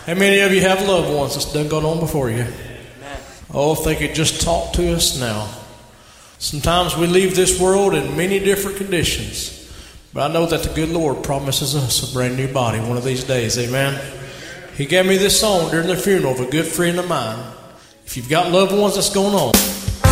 How many of you have loved ones that's done gone on before you? Oh, if they could just talk to us now. Sometimes we leave this world in many different conditions, but I know that the good Lord promises us a brand new body one of these days. Amen. He gave me this song during the funeral of a good friend of mine. If you've got loved ones that's going on,